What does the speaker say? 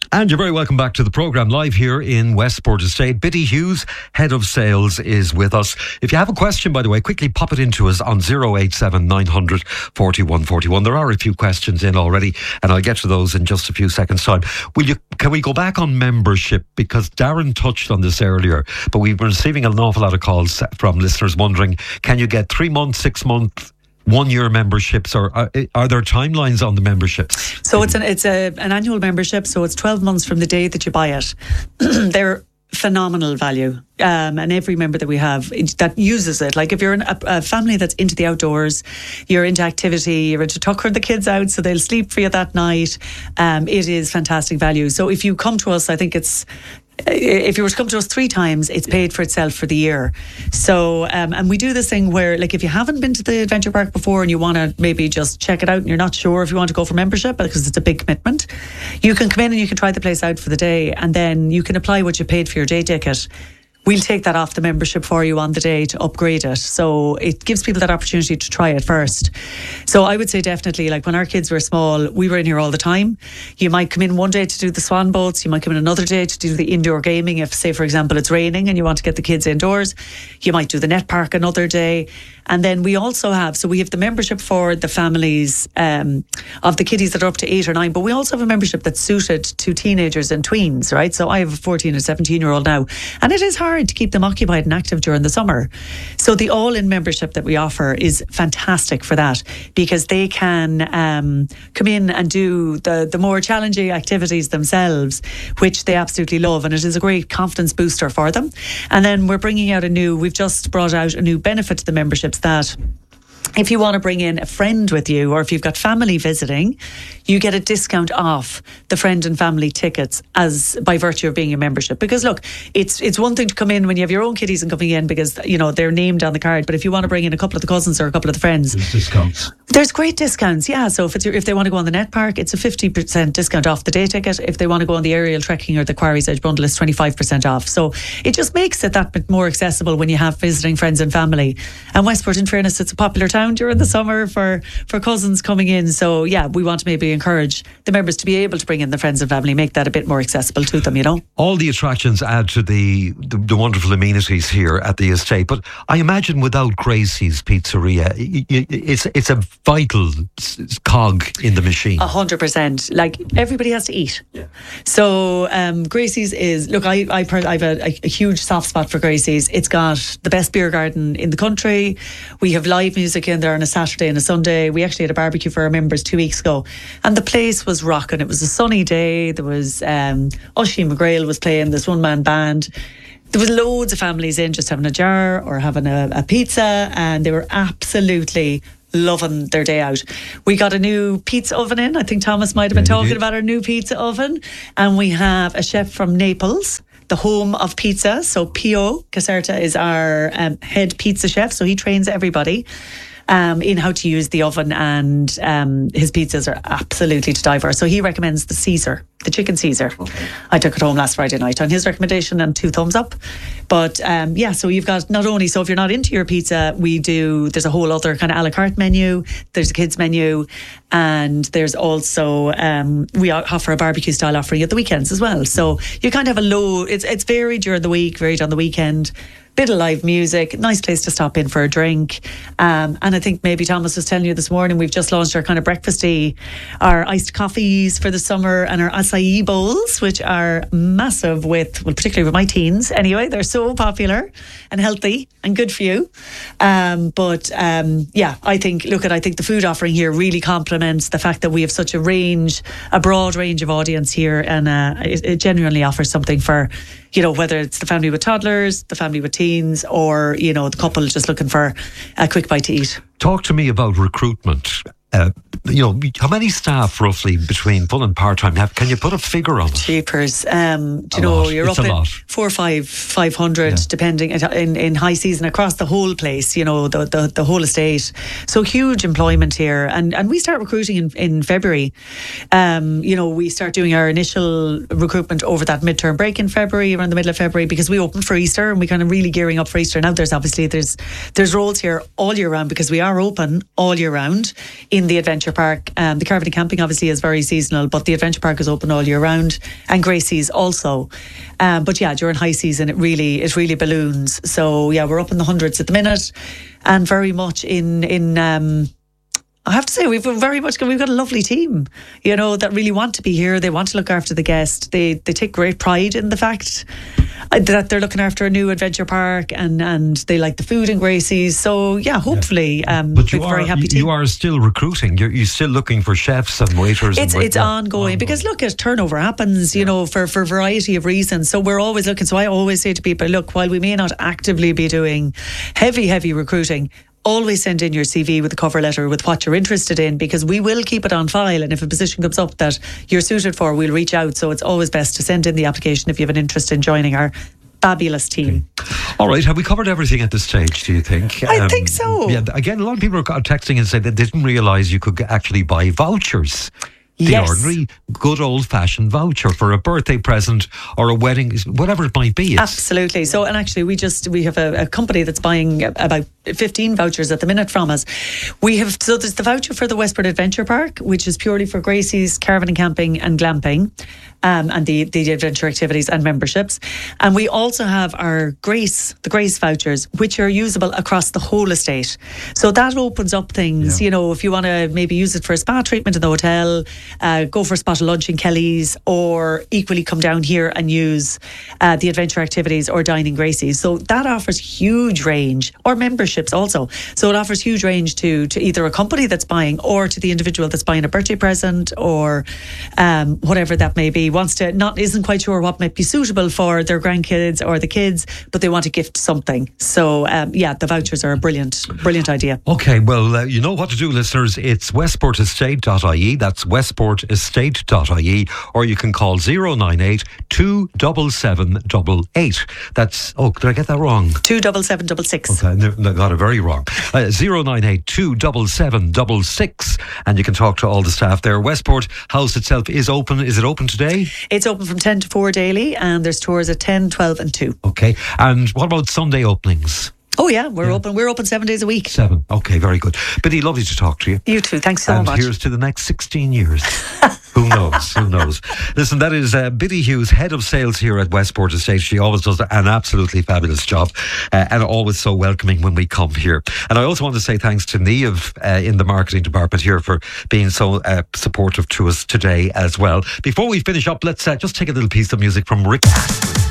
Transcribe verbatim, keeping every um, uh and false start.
And you're very welcome back to the programme live here in Westport Estate. Biddy Hughes, Head of Sales, is with us. If you have a question, by the way, quickly pop it into us on oh eight seven nine hundred forty-one forty-one. There are a few questions in already, and I'll get to those in just a few seconds' time. Will you? Can we go back on membership? Because Darren touched on this earlier, but we've been receiving an awful lot of calls from listeners wondering, can you get three months, six months, one year memberships, or are, are there timelines on the memberships? So it's an it's a an annual membership, so it's twelve months from the day that you buy it. They're phenomenal value, um, and every member that we have that uses it, like if you're in a, a family that's into the outdoors, you're into activity, you're into tucking the kids out so they'll sleep for you that night, um, it is fantastic value. So if you come to us, I think it's if you were to come to us three times, it's paid for itself for the year. So, um, and we do this thing where, like, if you haven't been to the adventure park before and you want to maybe just check it out and you're not sure if you want to go for membership because it's a big commitment, you can come in and you can try the place out for the day, and then you can apply what you paid for your day ticket. We'll take that off the membership for you on the day to upgrade it. So it gives people that opportunity to try it first. So I would say definitely, like when our kids were small, we were in here all the time. You might come in one day to do the swan boats. You might come in another day to do the indoor gaming. If, say, for example, it's raining and you want to get the kids indoors, you might do the net park another day. And then we also have, so we have the membership for the families um, of the kiddies that are up to eight or nine, but we also have a membership that's suited to teenagers and tweens, right? So I have a fourteen and seventeen year old now, and it is hard to keep them occupied and active during the summer. So the all-in membership that we offer is fantastic for that, because they can um, come in and do the, the more challenging activities themselves, which they absolutely love, and it is a great confidence booster for them. And then we're bringing out a new, we've just brought out a new benefit to the memberships that if you want to bring in a friend with you, or if you've got family visiting, you get a discount off the friend and family tickets as by virtue of being a membership. Because look, it's it's one thing to come in when you have your own kiddies and coming in because, you know, they're named on the card. But if you want to bring in a couple of the cousins or a couple of the friends, there's discounts. There's great discounts, yeah. So if it's if they want to go on the net park, it's a fifty percent discount off the day ticket. If they want to go on the aerial trekking or the Quarry's Edge bundle, it's twenty-five percent off. So it just makes it that bit more accessible when you have visiting friends and family. And Westport, in fairness, it's a popular town during the summer for, for cousins coming in. So yeah, we want to maybe encourage the members to be able to bring in the friends and family, make that a bit more accessible to them, you know. All the attractions add to the, the, the wonderful amenities here at the estate. But I imagine without Gracie's Pizzeria, it's it's a vital cog in the machine. A hundred percent. Like, everybody has to eat. Yeah. So um, Gracie's is, look, I, I, I have a, a huge soft spot for Gracie's. It's got the best beer garden in the country. We have live music in there on a Saturday and a Sunday. We actually had a barbecue for our members two weeks ago, and the place was rocking. It was a sunny day. There was um, Oisin McGrail was playing, this one man band. There was loads of families in just having a jar or having a, a pizza, and they were absolutely loving their day out. We got a new pizza oven in. I think Thomas might have been talking about our new pizza oven, and we have a chef from Naples, the home of pizza. So Pio Caserta is our um, head pizza chef, so he trains everybody Um, in how to use the oven, and um, his pizzas are absolutely to die for. So he recommends the Caesar, the chicken Caesar. Okay. I took it home last Friday night on his recommendation, and two thumbs up. But um, yeah, so you've got not only, so if you're not into your pizza, we do, there's a whole other kind of a la carte menu, there's a kids menu, and there's also, um, we offer a barbecue style offering at the weekends as well. So you kind of have a low, it's, it's varied during the week, varied on the weekend. Bit of live music, nice place to stop in for a drink. Um, and I think maybe Thomas was telling you this morning, we've just launched our kind of breakfasty, our iced coffees for the summer, and our acai bowls, which are massive with, well, particularly with my teens anyway, they're so popular and healthy and good for you. Um, but um, yeah, I think, look at, I think the food offering here really complements the fact that we have such a range, a broad range of audience here, and uh, it, it genuinely offers something for, you know, whether it's the family with toddlers, the family with teens, or, you know, the couple just looking for a quick bite to eat. Talk to me about recruitment. Uh, you know, how many staff roughly between full and part-time have? Can you put a figure on it? Cheapers. Um, do you a know, lot. you're it's up a in lot. four, five, five hundred, yeah. depending in, in high season across the whole place, you know, the, the, the whole estate. So huge employment here. And, and we start recruiting in, in February. Um, you know, we start doing our initial recruitment over that midterm break in February, around the middle of February, because we open for Easter and we kind of really gearing up for Easter. Now there's obviously, there's, there's roles here all year round because we are open all year round in the adventure Park. Um, the Caravan and Camping obviously is very seasonal, but the Adventure Park is open all year round, and Gracie's also. Um, but yeah, during high season, it really it really balloons. So yeah, we're up in the hundreds at the minute, and very much in in. Um, I have to say, we've very much we've got a lovely team, you know, that really want to be here. They want to look after the guest. They they take great pride in the fact that they're looking after a new adventure park, and, and they like the food in Gracie's. So yeah, hopefully, yeah. Um, but you we're are very happy you, team. you are still recruiting. You're, you're still looking for chefs and waiters. It's and it's yeah, ongoing, ongoing because look, at turnover happens, you yeah. know, for for a variety of reasons. So we're always looking. So I always say to people, look, while we may not actively be doing heavy heavy recruiting, always send in your C V with a cover letter with what you're interested in, because we will keep it on file, and if a position comes up that you're suited for, we'll reach out. So it's always best to send in the application if you have an interest in joining our fabulous team. All right, have we covered everything at this stage, do you think? I um, think so. Yeah, again, a lot of people are texting and saying that they didn't realise you could actually buy vouchers. The yes. ordinary, good old-fashioned voucher for a birthday present or a wedding, whatever it might be. It's Absolutely. So, and actually, we just we have a, a company that's buying about fifteen vouchers at the minute from us. We have so there's the voucher for the Westport Adventure Park, which is purely for Gracie's, Caravan and Camping, and glamping, um, and the the adventure activities and memberships. And we also have our Grace, the Grace vouchers, which are usable across the whole estate. So that opens up things. Yeah. You know, if you want to maybe use it for a spa treatment in the hotel. Uh, go for a spot of lunch in Kelly's, or equally come down here and use uh, the adventure activities or dine in Gracie's. So that offers huge range, or memberships also. So it offers huge range to to either a company that's buying, or to the individual that's buying a birthday present, or um, whatever that may be. Wants to not isn't quite sure what might be suitable for their grandkids or the kids, but they want to gift something. So um, yeah, the vouchers are a brilliant, brilliant idea. Okay, well, uh, you know what to do, listeners. It's westport estate dot I E. That's westport estate dot I E, or you can call zero nine eight two seven seven eight eight. That's, oh, did I get that wrong? two seven seven six six. Okay, I got it very wrong. Uh, zero nine eight two seven seven six six, and you can talk to all the staff there. Westport House itself is open. Is it open today? It's open from ten to four daily, and there's tours at ten, twelve and two. Okay, and what about Sunday openings? Oh yeah, we're Yeah. open. We're open seven days a week. Seven. Okay, very good. Biddy, lovely to talk to you. You too. Thanks so and much. here's to the next sixteen years. Who knows? Who knows? Listen, that is uh, Biddy Hughes, head of sales here at Westport Estate. She always does an absolutely fabulous job, uh, and always so welcoming when we come here. And I also want to say thanks to Niamh uh, in the marketing department here for being so uh, supportive to us today as well. Before we finish up, let's uh, just take a little piece of music from Rick Astley.